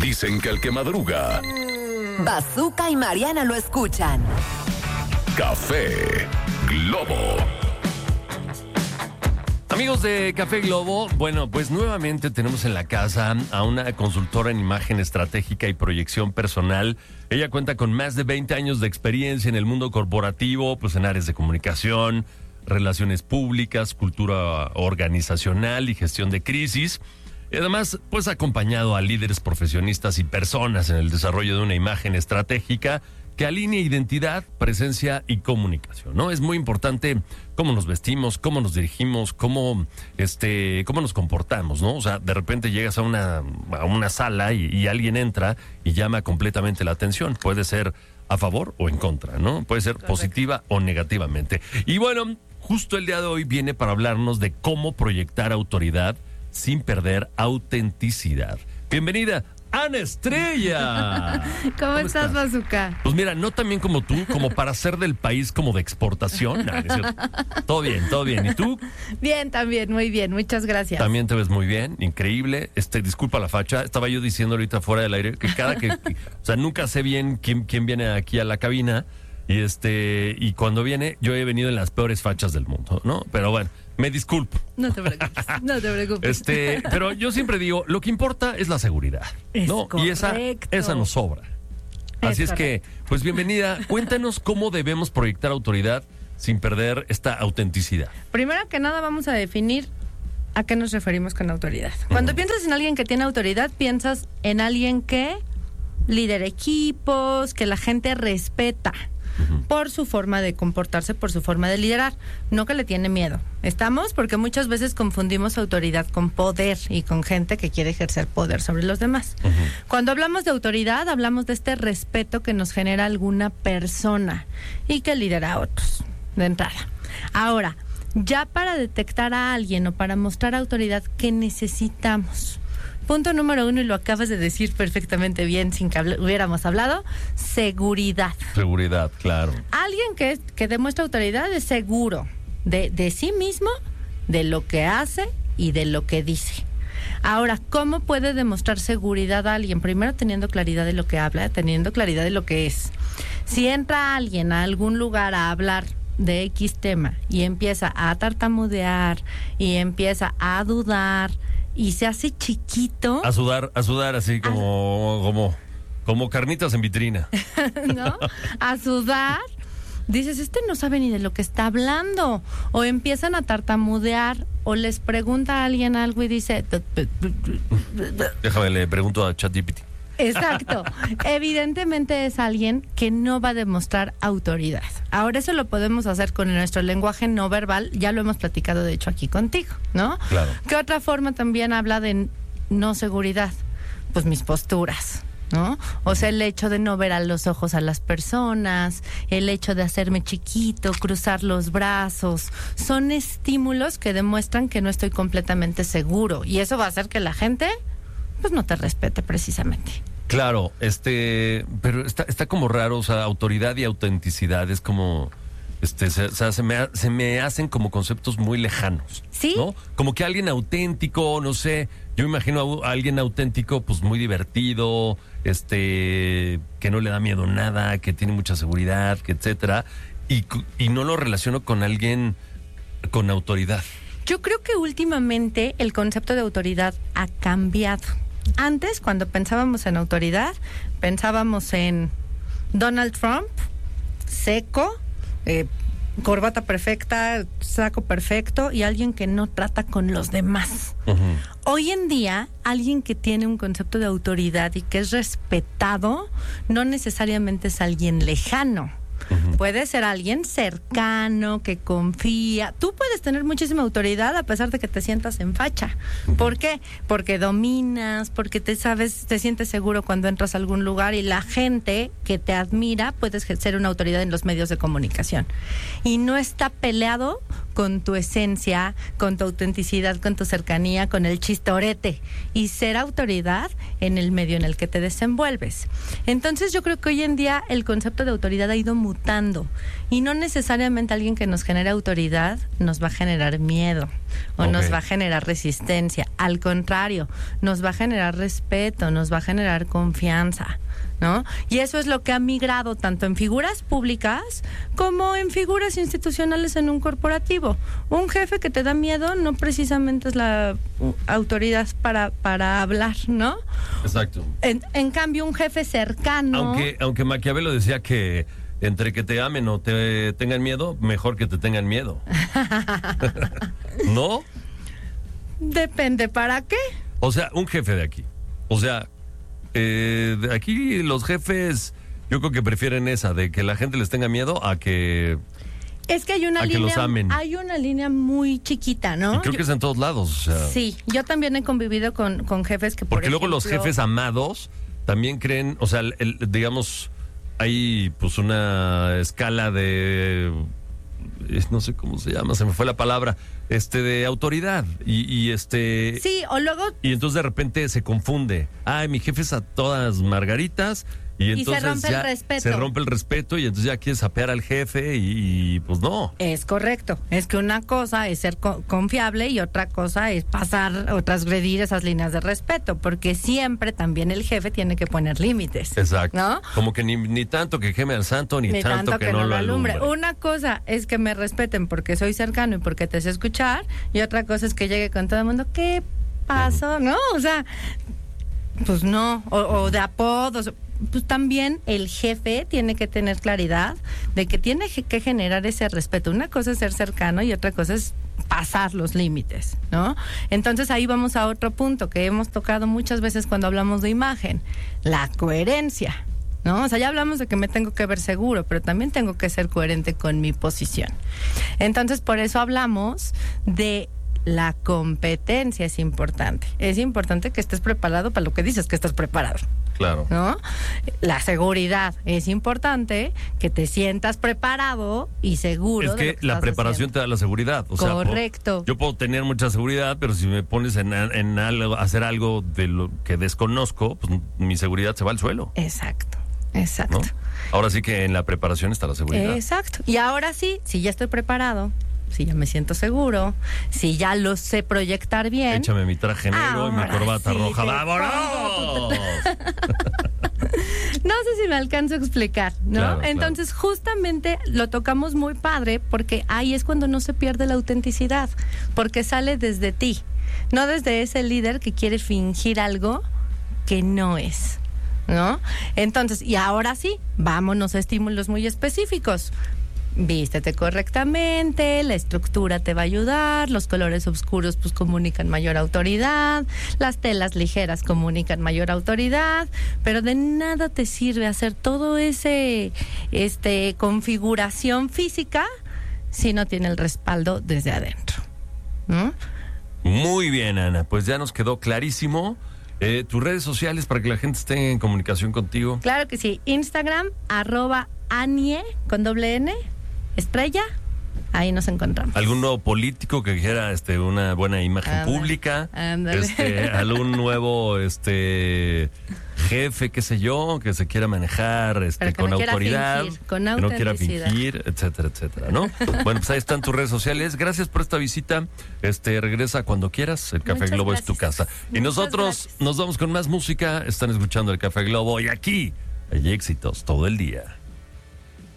Dicen que el que madruga... Bazooka y Mariana lo escuchan. Café Globo. Amigos de Café Globo, bueno, pues nuevamente tenemos en la casa a una consultora en imagen estratégica y proyección personal. Ella cuenta con más de 20 años de experiencia en el mundo corporativo, pues en áreas de comunicación, relaciones públicas, cultura organizacional y gestión de crisis. Y además, pues ha acompañado a líderes profesionistas y personas en el desarrollo de una imagen estratégica que alinea identidad, presencia y comunicación, ¿no? Es muy importante cómo nos vestimos, cómo nos dirigimos, cómo nos comportamos, ¿no? O sea, de repente llegas a una sala y alguien entra y llama completamente la atención. Puede ser a favor o en contra, ¿no? Puede ser positiva o negativamente. Y bueno, justo el día de hoy viene para hablarnos de cómo proyectar autoridad sin perder autenticidad. Bienvenida, Ana Estrella. ¿Cómo estás, Bazooka? Pues mira, no tan bien como tú, como para ser del país como de exportación. No, es cierto. Todo bien, todo bien. ¿Y tú? Bien, también, muy bien. Muchas gracias. También te ves muy bien, increíble. Disculpa la facha. Estaba yo diciendo ahorita fuera del aire que o sea, nunca sé bien quién viene aquí a la cabina. Y cuando viene, yo he venido en las peores fachas del mundo, ¿no? Pero bueno, me disculpo. No te preocupes, no te preocupes. Pero yo siempre digo, lo que importa es la seguridad, ¿no? Y esa nos sobra. Así es que, pues bienvenida. Cuéntanos cómo debemos proyectar autoridad sin perder esta autenticidad. Primero que nada vamos a definir a qué nos referimos con autoridad. Cuando piensas en alguien que tiene autoridad, piensas en alguien que lidera equipos, que la gente respeta. Por su forma de comportarse, por su forma de liderar, no que le tiene miedo. ¿Estamos? Porque muchas veces confundimos autoridad con poder y con gente que quiere ejercer poder sobre los demás. Cuando hablamos de autoridad, hablamos de este respeto que nos genera alguna persona y que lidera a otros, de entrada. Ahora, ya para detectar a alguien o para mostrar autoridad, ¿qué necesitamos? Punto número 1, y lo acabas de decir perfectamente bien sin que hubiéramos hablado: seguridad. Seguridad, claro. Alguien que demuestra autoridad es seguro de sí mismo, de lo que hace y de lo que dice. Ahora, ¿cómo puede demostrar seguridad a alguien? Primero, teniendo claridad de lo que habla, teniendo claridad de lo que es. Si entra alguien a algún lugar a hablar de X tema y empieza a tartamudear y empieza a dudar y se hace chiquito. A sudar así como carnitas en vitrina. ¿No? A sudar. Dices, no sabe ni de lo que está hablando. O empiezan a tartamudear o les pregunta a alguien algo y dice... Déjame, le pregunto a ChatGPT. Exacto. Evidentemente es alguien que no va a demostrar autoridad. Ahora eso lo podemos hacer con nuestro lenguaje no verbal. Ya lo hemos platicado, de hecho, aquí contigo, ¿no? Claro. ¿Qué otra forma también habla de no seguridad? Pues mis posturas, ¿no? O sea, el hecho de no ver a los ojos a las personas, el hecho de hacerme chiquito, cruzar los brazos, son estímulos que demuestran que no estoy completamente seguro, y eso va a hacer que la gente pues no te respete precisamente. Claro, pero está como raro, o sea, autoridad y autenticidad es como, se me hacen como conceptos muy lejanos. ¿Sí? ¿No? Como que alguien auténtico, no sé, yo imagino a alguien auténtico, pues muy divertido, que no le da miedo nada, que tiene mucha seguridad, que etcétera, y no lo relaciono con alguien con autoridad. Yo creo que últimamente el concepto de autoridad ha cambiado. Antes, cuando pensábamos en autoridad, pensábamos en Donald Trump, seco, corbata perfecta, saco perfecto, y alguien que no trata con los demás. Hoy en día, alguien que tiene un concepto de autoridad y que es respetado, no necesariamente es alguien lejano. Puede ser alguien cercano, que confía. Tú puedes tener muchísima autoridad a pesar de que te sientas en facha. ¿Por qué? Porque dominas, porque te sientes seguro cuando entras a algún lugar, y la gente que te admira puedes ser una autoridad en los medios de comunicación. Y no está peleado con tu esencia, con tu autenticidad, con tu cercanía, con el chistorete, y ser autoridad en el medio en el que te desenvuelves. Entonces yo creo que hoy en día el concepto de autoridad ha ido mudando mutando. Y no necesariamente alguien que nos genere autoridad nos va a generar miedo o nos va a generar resistencia. Al contrario, nos va a generar respeto, nos va a generar confianza, ¿no? Y eso es lo que ha migrado tanto en figuras públicas como en figuras institucionales en un corporativo. Un jefe que te da miedo no precisamente es la autoridad para hablar, ¿no? Exacto. En cambio, un jefe cercano... Aunque Maquiavelo decía que entre que te amen o te tengan miedo, mejor que te tengan miedo. ¿No? Depende, ¿para qué? O sea, un jefe de aquí. O sea, de aquí los jefes, yo creo que prefieren esa, de que la gente les tenga miedo a que... Es que hay una que los amen. Hay una línea muy chiquita, ¿no? Y creo que es en todos lados. O sea, sí, yo también he convivido con jefes que, porque luego los jefes amados también creen, o sea, digamos, hay pues una escala de... no sé cómo se llama, se me fue la palabra, de autoridad y sí, o luego y entonces de repente se confunde. Ay, mi jefe es a todas margaritas y entonces se rompe ya el respeto. Se rompe el respeto y entonces ya quieres sapear al jefe y pues no. Es correcto, es que una cosa es ser confiable y otra cosa es pasar o transgredir esas líneas de respeto, porque siempre también el jefe tiene que poner límites. Exacto. ¿No? Como que ni tanto que queme al santo, ni tanto que no lo alumbre. Una cosa es que me respeten porque soy cercano y porque te sé escuchar, y otra cosa es que llegue con todo el mundo, ¿qué pasó? ¿No? O sea, pues no, o de apodos. Pues también el jefe tiene que tener claridad de que tiene que generar ese respeto. Una cosa es ser cercano y otra cosa es pasar los límites, ¿no? Entonces ahí vamos a otro punto que hemos tocado muchas veces cuando hablamos de imagen, la coherencia, ¿no? O sea, ya hablamos de que me tengo que ver seguro, pero también tengo que ser coherente con mi posición. Entonces, por eso hablamos de la competencia. Es importante. Es importante que estés preparado para lo que dices que estás preparado. Claro. ¿No? La seguridad. Es importante que te sientas preparado y seguro. Es que de lo que la estás preparación haciendo. te da la seguridad. O correcto. Sea, yo puedo tener mucha seguridad, pero si me pones en algo, hacer algo de lo que desconozco, pues mi seguridad se va al suelo. Exacto. ¿No? Ahora sí que en la preparación está la seguridad. Exacto. Y ahora sí, si ya estoy preparado, si ya me siento seguro, si ya lo sé proyectar bien. Échame mi traje negro y mi corbata sí, roja. ¡Vámonos! No sé si me alcanzo a explicar, ¿no? Claro, Entonces, justamente lo tocamos muy padre porque ahí es cuando no se pierde la autenticidad, porque sale desde ti, no desde ese líder que quiere fingir algo que no es, ¿no? Entonces, y ahora sí, vámonos a estímulos muy específicos. Vístete correctamente, la estructura te va a ayudar, los colores oscuros pues comunican mayor autoridad, las telas ligeras comunican mayor autoridad, pero de nada te sirve hacer todo ese configuración física si no tiene el respaldo desde adentro, ¿no? Muy bien, Ana, pues ya nos quedó clarísimo. Tus redes sociales para que la gente esté en comunicación contigo. Claro que sí, Instagram @Anie con doble N estrella, ahí nos encontramos. ¿Algún nuevo político que quiera una buena imagen pública? Ándale. ¿Algún nuevo jefe, qué sé yo, que se quiera manejar con no autoridad, fingir, con que no quiera autenticidad. fingir, etcétera, etcétera, ¿no? Bueno, pues ahí están tus redes sociales. Gracias por esta visita. Regresa cuando quieras. El Café Muchas Globo gracias. es tu casa. Y Muchas nosotros gracias. nos vamos con más música. Están escuchando el Café Globo y aquí hay éxitos todo el día.